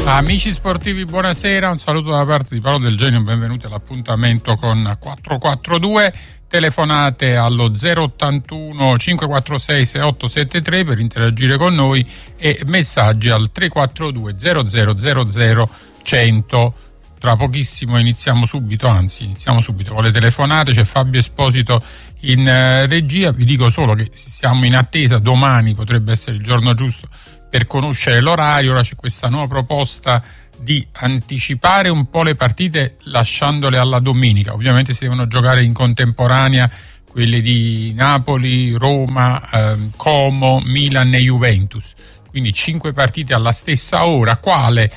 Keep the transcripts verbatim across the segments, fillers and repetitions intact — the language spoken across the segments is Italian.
Amici sportivi, buonasera, un saluto da parte di Paolo Del Genio, benvenuti all'appuntamento con quattro quattro due, telefonate allo zero ottantuno cinquecentoquarantasei sessantotto settantatré per interagire con noi e messaggi al tre quattro due zero zero zero zero cento. Tra pochissimo iniziamo subito, anzi iniziamo subito con le telefonate, c'è Fabio Esposito in uh, regia, vi dico solo che siamo in attesa, domani potrebbe essere il giorno giusto per conoscere l'orario. Ora c'è questa nuova proposta di anticipare un po' le partite lasciandole alla domenica, ovviamente si devono giocare in contemporanea quelle di Napoli, Roma, eh, Como, Milan e Juventus, quindi cinque partite alla stessa ora. Quale?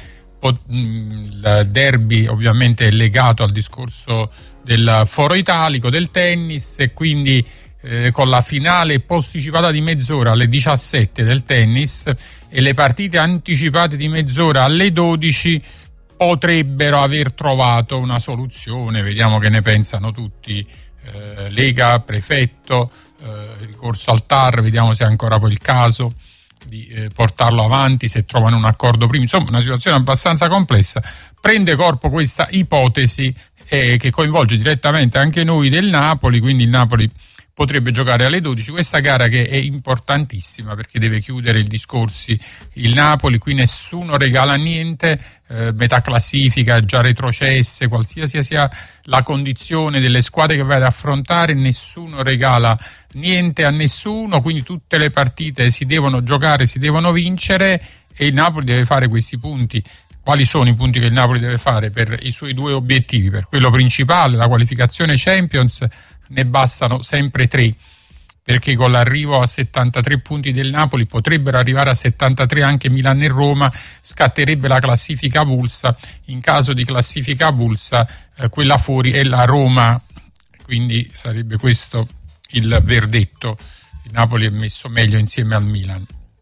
Il derby ovviamente è legato al discorso del foro italico, del tennis, e quindi eh, con la finale posticipata di mezz'ora alle diciassette del tennis e le partite anticipate di mezz'ora alle dodici potrebbero aver trovato una soluzione. Vediamo che ne pensano tutti, eh, Lega, prefetto, eh, ricorso al T A R, vediamo se è ancora poi il caso di eh, portarlo avanti, se trovano un accordo prima. Insomma, una situazione abbastanza complessa. Prende corpo questa ipotesi eh, che coinvolge direttamente anche noi del Napoli, quindi il Napoli potrebbe giocare alle dodici questa gara, che è importantissima perché deve chiudere i discorsi il Napoli. Qui nessuno regala niente, eh, metà classifica già retrocesse, qualsiasi sia la condizione delle squadre che vai ad affrontare, nessuno regala niente a nessuno, quindi tutte le partite si devono giocare, si devono vincere, e il Napoli deve fare questi punti. Quali sono i punti che il Napoli deve fare per i suoi due obiettivi? Per quello principale, la qualificazione Champions, ne bastano sempre tre, perché con l'arrivo a settantatré punti del Napoli potrebbero arrivare a settantatré anche Milan e Roma, scatterebbe la classifica avulsa. In caso di classifica avulsa, eh, quella fuori è la Roma, quindi sarebbe questo il verdetto. Il Napoli è messo meglio insieme al Milan.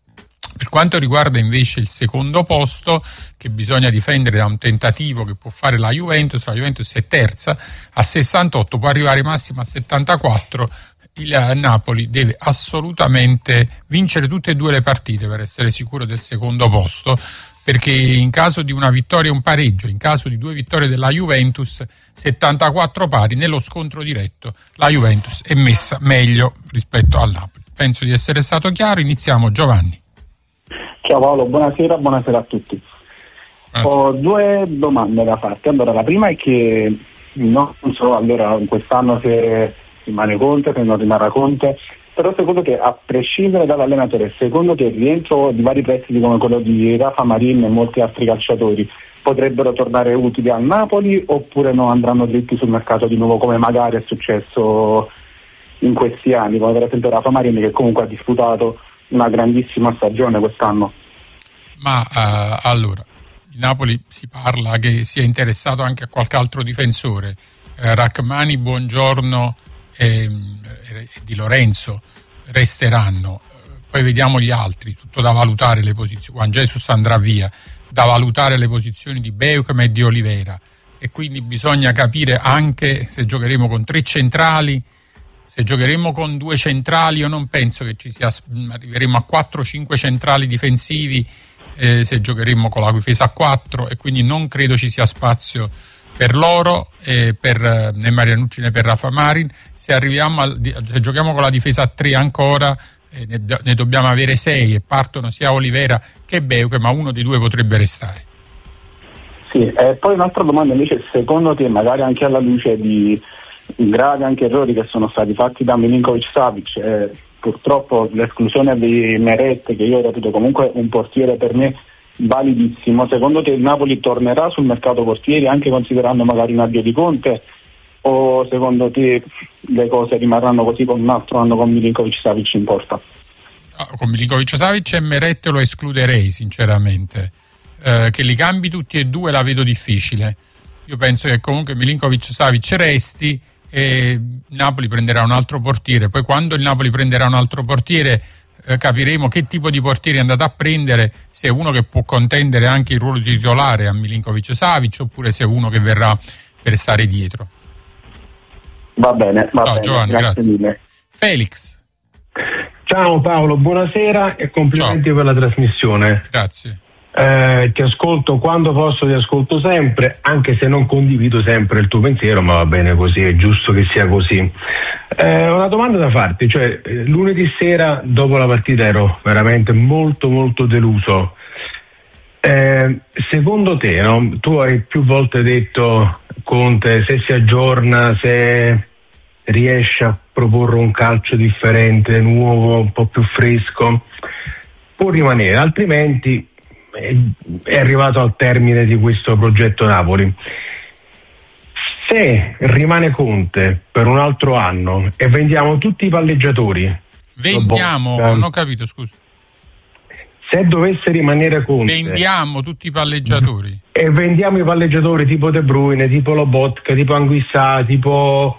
Per quanto riguarda invece il secondo posto, che bisogna difendere da un tentativo che può fare la Juventus, la Juventus è terza a sessantotto, può arrivare massimo a settantaquattro. Il Napoli deve assolutamente vincere tutte e due le partite per essere sicuro del secondo posto, perché in caso di una vittoria e un pareggio, in caso di due vittorie della Juventus, settantaquattro pari, nello scontro diretto la Juventus è messa meglio rispetto al Napoli. Penso di essere stato chiaro. Iniziamo, Giovanni. Ciao Paolo, buonasera, buonasera a tutti. Buonasera. Ho due domande da farti. Allora, la prima è che non so allora quest'anno se rimane Conte, se non rimarrà Conte, però secondo te, a prescindere dall'allenatore, secondo te il rientro di vari prestiti come quello di Rafa Marin e molti altri calciatori potrebbero tornare utili al Napoli, oppure no, andranno dritti sul mercato di nuovo come magari è successo in questi anni, come per esempio Rafa Marin, che comunque ha disputato una grandissima stagione quest'anno? Ma uh, allora, il Napoli si parla che sia interessato anche a qualche altro difensore, eh, Rachmani, Buongiorno e, e Di Lorenzo resteranno, poi vediamo gli altri, tutto da valutare le posizioni. Juan Jesus andrà via, da valutare le posizioni di Beukema e di Olivera, e quindi bisogna capire anche se giocheremo con tre centrali. Se giocheremo con due centrali, io non penso che ci sia, arriveremo a quattro cinque centrali difensivi, eh, se giocheremo con la difesa a quattro, e quindi non credo ci sia spazio per loro, eh, per eh, né Marianucci né per Rafa Marin. Se arriviamo a, se giochiamo con la difesa a tre ancora, eh, ne, ne dobbiamo avere sei, e partono sia Olivera che Beuke, ma uno dei due potrebbe restare. Sì, e poi un'altra domanda invece, secondo te, magari anche alla luce di gravi anche errori che sono stati fatti da Milinkovic-Savic, eh, purtroppo l'esclusione di Meret, che io ho reputo comunque un portiere per me validissimo, secondo te il Napoli tornerà sul mercato portieri anche considerando magari un avvio di Conte, o secondo te le cose rimarranno così con un altro anno con Milinkovic-Savic in porta? Con Milinkovic-Savic e Meret lo escluderei sinceramente, eh, che li cambi tutti e due la vedo difficile. Io penso che comunque Milinkovic-Savic resti e Napoli prenderà un altro portiere. Poi quando il Napoli prenderà un altro portiere eh, capiremo che tipo di portiere è andato a prendere, se è uno che può contendere anche il ruolo di titolare a Milinkovic-Savic, oppure se è uno che verrà per stare dietro. Va bene, va Ciao, bene, Giovanni, grazie, grazie. mille. Felix. Ciao Paolo, buonasera e complimenti. Ciao. Per la trasmissione. Grazie. Eh, ti ascolto quando posso, ti ascolto sempre, anche se non condivido sempre il tuo pensiero, ma va bene così, è giusto che sia così. Eh, una domanda da farti, cioè eh, lunedì sera dopo la partita ero veramente molto molto deluso. Eh, secondo te, no? Tu hai più volte detto, Conte, se si aggiorna, se riesce a proporre un calcio differente, nuovo, un po' più fresco, può rimanere, altrimenti è arrivato al termine di questo progetto Napoli. Se rimane Conte per un altro anno e vendiamo tutti i palleggiatori, vendiamo, non ho capito, scusa. Se dovesse rimanere Conte, vendiamo tutti i palleggiatori e vendiamo i palleggiatori tipo De Bruyne, tipo Lobotka, tipo Anguissà, tipo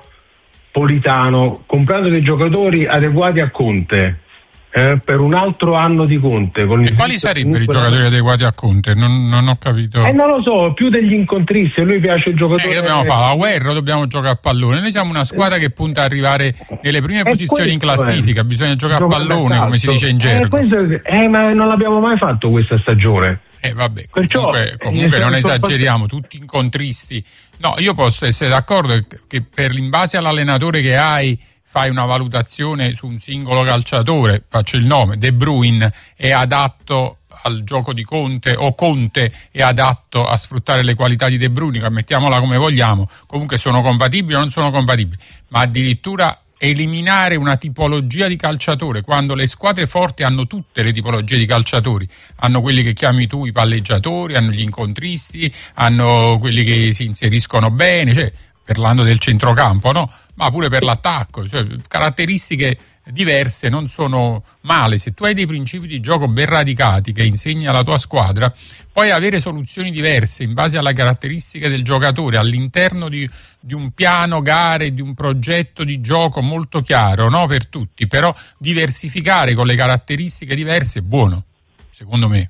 Politano, comprando dei giocatori adeguati a Conte, Eh, per un altro anno di Conte. Con e quali sarebbero i giocatori adeguati a Conte? Non, non ho capito. Eh, non lo so, più degli incontristi. A lui piace il giocatore. Eh, che dobbiamo fare? La guerra o dobbiamo giocare a pallone? Noi siamo una squadra che punta ad arrivare nelle prime è posizioni in classifica. Eh. Bisogna giocare a pallone, esatto. come si dice in gergo. Eh, questo, eh, ma non l'abbiamo mai fatto questa stagione. Eh, vabbè, Perciò, comunque, comunque non esageriamo, tutti incontristi. No, io posso essere d'accordo che per in base all'allenatore che hai fai una valutazione su un singolo calciatore, faccio il nome, De Bruyne è adatto al gioco di Conte o Conte è adatto a sfruttare le qualità di De Bruyne, mettiamola come vogliamo, comunque sono compatibili o non sono compatibili, ma addirittura eliminare una tipologia di calciatore quando le squadre forti hanno tutte le tipologie di calciatori, hanno quelli che chiami tu i palleggiatori, hanno gli incontristi, hanno quelli che si inseriscono bene, cioè parlando del centrocampo, no? Ma pure per l'attacco, cioè caratteristiche diverse non sono male. Se tu hai dei principi di gioco ben radicati che insegni alla tua squadra, puoi avere soluzioni diverse in base alle caratteristiche del giocatore all'interno di, di un piano gare, di un progetto di gioco molto chiaro, no? Per tutti, però diversificare con le caratteristiche diverse è buono, secondo me.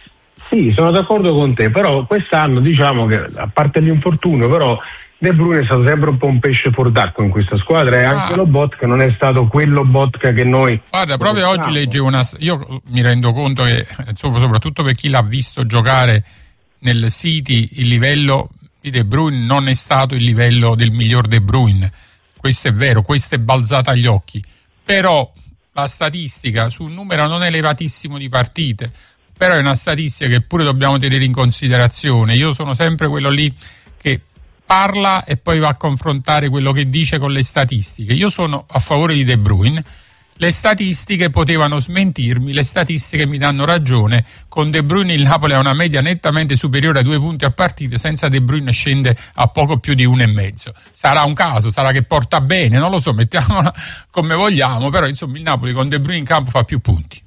Sì, sono d'accordo con te, però quest'anno diciamo che, a parte l'infortunio, però De Bruyne è stato sempre un po' un pesce fuor d'acqua in questa squadra e ah. anche Lobotka non è stato quel Lobotka che noi... Guarda, proprio oggi leggevo una... Io mi rendo conto che, insomma, soprattutto per chi l'ha visto giocare nel City, il livello di De Bruyne non è stato il livello del miglior De Bruyne. Questo è vero, questo è balzato agli occhi. Però la statistica su un numero non elevatissimo di partite, però è una statistica che pure dobbiamo tenere in considerazione. Io sono sempre quello lì che parla e poi va a confrontare quello che dice con le statistiche. Io sono a favore di De Bruyne, le statistiche potevano smentirmi, le statistiche mi danno ragione. Con De Bruyne il Napoli ha una media nettamente superiore a due punti a partita, senza De Bruyne scende a poco più di uno e mezzo. Sarà un caso, sarà che porta bene, non lo so, mettiamola come vogliamo, però insomma il Napoli con De Bruyne in campo fa più punti.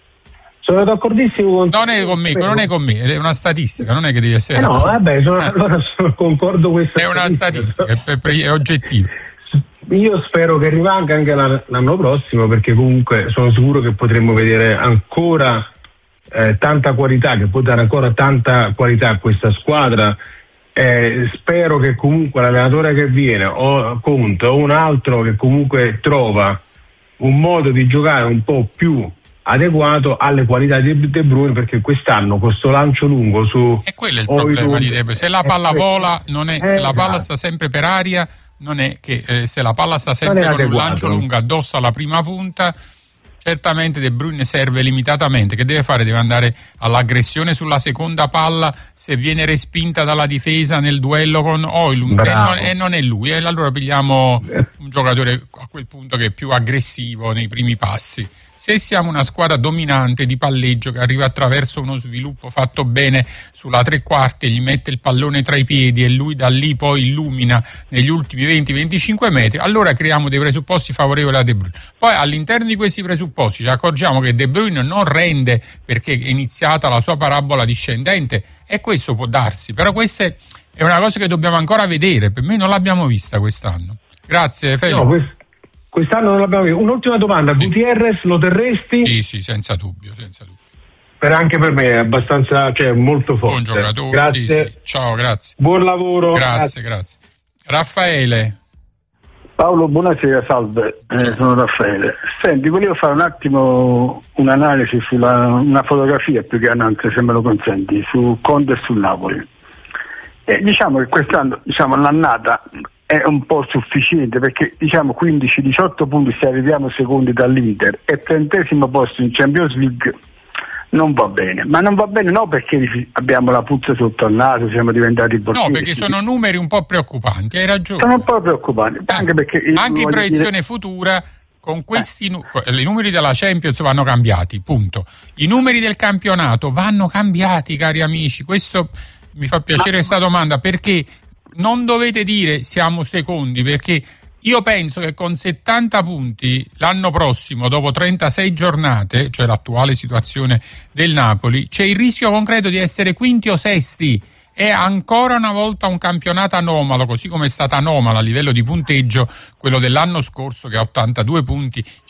Sono d'accordissimo con te. Non è con me, non è con me, è una statistica, non è che devi essere... Eh no, vabbè, sono, allora sono, concordo con questa È una statistica, è, è oggettiva. Io spero che rimanga anche l'anno prossimo, perché comunque sono sicuro che potremo vedere ancora eh, tanta qualità, che può dare ancora tanta qualità a questa squadra. Eh, spero che comunque l'allenatore che viene, o Conte o un altro che comunque trova un modo di giocare un po' più adeguato alle qualità di De Bruyne, perché quest'anno questo lancio lungo su... E quello è il problema di De Bruyne. Se la palla vola, non è, se la palla sta sempre per aria, non è che eh, se la palla sta sempre con un lancio lungo addosso alla prima punta, certamente De Bruyne serve limitatamente. Che deve fare? Deve andare all'aggressione sulla seconda palla se viene respinta dalla difesa nel duello con Højlund, e non, e non è lui, e allora pigliamo un giocatore a quel punto che è più aggressivo nei primi passi. Se siamo una squadra dominante di palleggio che arriva attraverso uno sviluppo fatto bene sulla tre quarti e gli mette il pallone tra i piedi e lui da lì poi illumina negli ultimi venti venticinque metri, allora creiamo dei presupposti favorevoli a De Bruyne. Poi all'interno di questi presupposti ci accorgiamo che De Bruyne non rende perché è iniziata la sua parabola discendente, e questo può darsi, però questa è una cosa che dobbiamo ancora vedere, per me non l'abbiamo vista quest'anno. Grazie Felipe. No, questo... Quest'anno non l'abbiamo visto. Un'ultima domanda, sì. Gutierrez lo terresti? Sì, sì, senza dubbio, senza dubbio. Per anche per me è abbastanza, cioè molto forte. Buon giocatore, grazie. Sì, sì. Ciao, grazie. Buon lavoro. Grazie, grazie. grazie. Raffaele. Paolo, buonasera, salve, eh, sono Raffaele. Senti, volevo fare un attimo un'analisi sulla una fotografia più che un'altra, se me lo consenti, su Conte e sul Napoli. E diciamo che quest'anno, diciamo, l'annata è un po' sufficiente, perché diciamo quindici diciotto punti se arriviamo secondi dall'Inter e trentesimo posto in Champions League non va bene, ma non va bene no perché abbiamo la puzza sotto al naso, siamo diventati borghesi. No, perché sono numeri un po' preoccupanti, hai ragione. Sono un po' preoccupanti, anche perché anche in proiezione dire... futura con questi eh. i numeri della Champions vanno cambiati, punto. I numeri del campionato vanno cambiati, cari amici. Questo mi fa piacere questa ma... domanda, perché non dovete dire siamo secondi, perché io penso che con settanta punti l'anno prossimo, dopo trentasei giornate, cioè l'attuale situazione del Napoli, c'è il rischio concreto di essere quinti o sesti. È ancora una volta un campionato anomalo, così come è stato anomalo a livello di punteggio quello dell'anno scorso, che ha ottantadue punti,